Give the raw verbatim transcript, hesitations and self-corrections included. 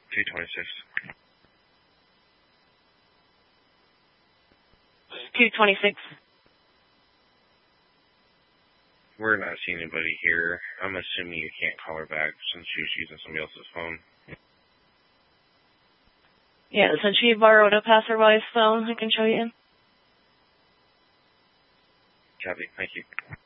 two twenty-six. two twenty-six. We're not seeing anybody here. I'm assuming you can't call her back since she was using somebody else's phone. Yeah, since she borrowed a passerby's phone, I can show you. Copy. Thank you.